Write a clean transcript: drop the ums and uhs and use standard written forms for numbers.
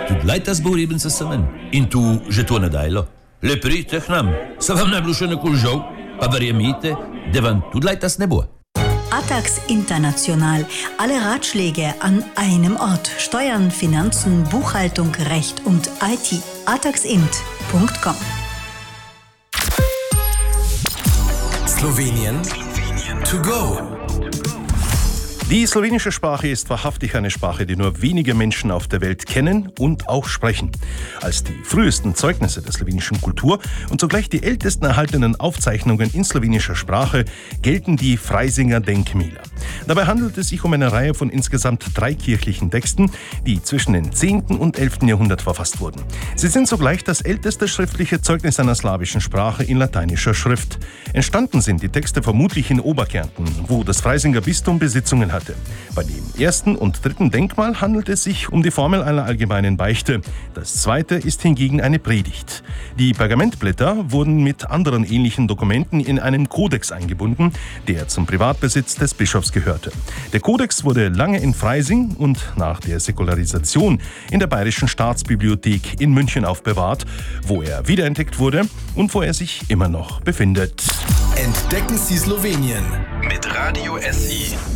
Тут лайта зборібен самим. Інту жетона дайло. Лепри технам. Савам наблушене кульжов. Павариамите. Деван тут лайтас небо. Atax International. Alle Ratschläge an einem Ort. Steuern, Finanzen, Buchhaltung, Recht und IT. ataxint.com. Slowenien to go. Die slowenische Sprache ist wahrhaftig eine Sprache, die nur wenige Menschen auf der Welt kennen und auch sprechen. Als die frühesten Zeugnisse der slowenischen Kultur und zugleich die ältesten erhaltenen Aufzeichnungen in slowenischer Sprache gelten die Freisinger Denkmäler. Dabei handelt es sich um eine Reihe von insgesamt 3 kirchlichen Texten, die zwischen dem 10. und 11. Jahrhundert verfasst wurden. Sie sind zugleich das älteste schriftliche Zeugnis einer slawischen Sprache in lateinischer Schrift. Entstanden sind die Texte vermutlich in Oberkärnten, wo das Freisinger Bistum Besitzungen hatte. Bei dem ersten und dritten Denkmal handelt es sich um die Formel einer allgemeinen Beichte. Das zweite ist hingegen eine Predigt. Die Pergamentblätter wurden mit anderen ähnlichen Dokumenten in einen Kodex eingebunden, der zum Privatbesitz des Bischofs gehörte. Der Kodex wurde lange in Freising und nach der Säkularisation in der Bayerischen Staatsbibliothek in München aufbewahrt, wo er wiederentdeckt wurde und wo er sich immer noch befindet. Entdecken Sie Slowenien mit Radio SI.